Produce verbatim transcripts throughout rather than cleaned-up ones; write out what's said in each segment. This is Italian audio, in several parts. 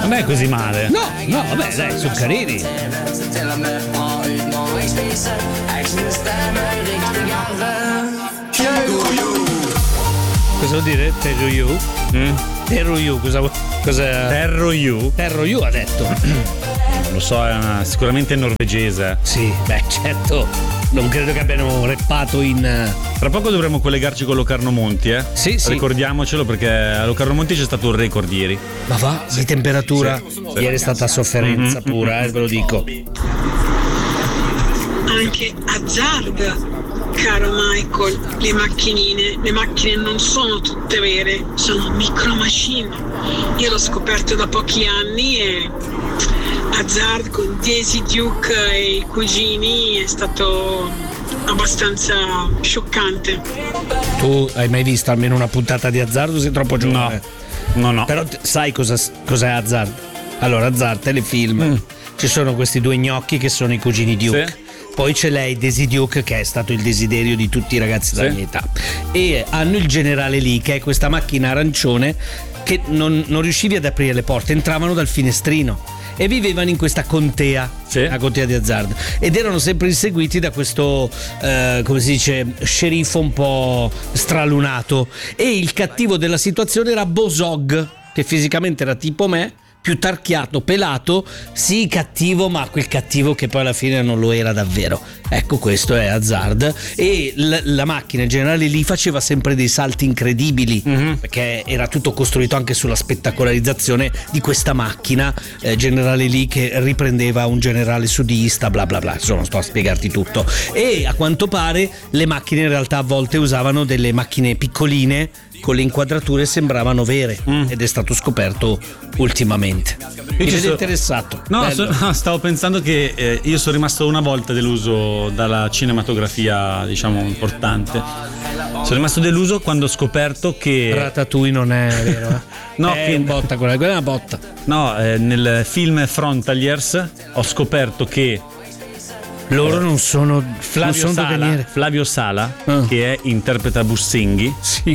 Non è così male. No, no, vabbè, dai, sono carini. Cosa vuol dire? Terro you? Mm? Terro you, cosa vuol cosa... Terro you? Terro you ha detto. Non lo so, è una, sicuramente norvegese. Sì, beh, certo. Non credo che abbiano rappato in. Tra poco dovremo collegarci con Locarno Monti, eh? Sì, sì. Ricordiamocelo, perché a Locarno Monti c'è stato un record ieri. Ma va, di temperatura? Sì, sì. Ieri è stata sofferenza Mm-hmm. pura, eh, ve lo dico. Anche Hazard, caro Michael, le macchinine, le macchine non sono tutte vere, sono micro machine. Io l'ho scoperto da pochi anni e Hazard con Daisy Duke e i cugini è stato abbastanza scioccante. Tu hai mai visto almeno una puntata di Hazard o sei troppo giovane? No, no, no. Però t- sai cosa, cos'è Hazard? Allora, Hazard, telefilm. Mm. Ci sono questi due gnocchi che sono i cugini Duke. Sì. Poi c'è lei, Daisy Duke, che è stato il desiderio di tutti i ragazzi della sì. mia età. E hanno il generale Lee, che è questa macchina arancione che non, non riuscivi ad aprire le porte, entravano dal finestrino. E vivevano in questa contea, sì. la contea di Hazard, ed erano sempre inseguiti da questo eh, come si dice, sceriffo un po' stralunato. E il cattivo della situazione era Bosog, che fisicamente era tipo me, più tarchiato, pelato, sì cattivo, ma quel cattivo che poi alla fine non lo era davvero. Ecco, questo è Hazard. E l- la macchina in generale lì faceva sempre dei salti incredibili, mm-hmm. perché era tutto costruito anche sulla spettacolarizzazione di questa macchina eh, generale lì, che riprendeva un generale sudista, bla bla bla, insomma, non sto a spiegarti tutto. E a quanto pare le macchine in realtà a volte usavano delle macchine piccoline con le inquadrature sembravano vere, mm. ed è stato scoperto ultimamente. Mi vede so... interessato. No, so, no, stavo pensando che eh, io sono rimasto una volta deluso dalla cinematografia, diciamo, importante. Sono rimasto deluso quando ho scoperto che Ratatouille non è vero, eh? No, è che una botta, quella, quella è una botta. No, eh, nel film Frontaliers ho scoperto che loro non sono Flavio non sono Sala, Flavio Sala ah. che è, interpreta Businghi. Sì.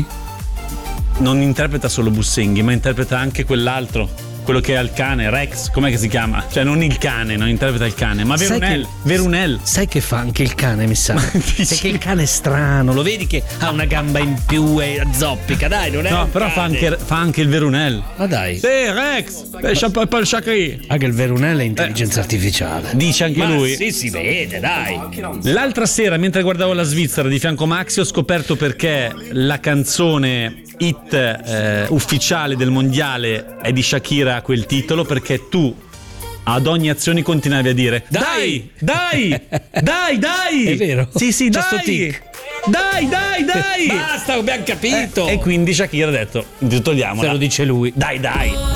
Non interpreta solo Businghi, ma interpreta anche quell'altro, quello che ha il cane, Rex, com'è che si chiama? Cioè non il cane, non interpreta il cane, ma Verunel, che, Verunel. Sai che fa anche il cane, mi sa? Sai che il cane è strano, lo vedi che ha una gamba in più e zoppica, dai, non è no, un però cane. fa anche, fa anche il Verunel. Ma dai. Sì, Rex, anche il Verunel è intelligenza eh. artificiale. Dice anche ma lui. Sì, si vede, dai. L'altra sera, mentre guardavo la Svizzera di fianco Maxi, ho scoperto perché la canzone hit eh, ufficiale del mondiale è di Shakira a quel titolo, perché tu ad ogni azione continuavi a dire dai, dai, dai, dai. È vero? Sì, sì, c'è dai. sto tic. Dai, dai, dai. Basta, abbiamo capito. Eh, e quindi Shakira ha detto togliamola. Se lo dice lui. Dai, dai.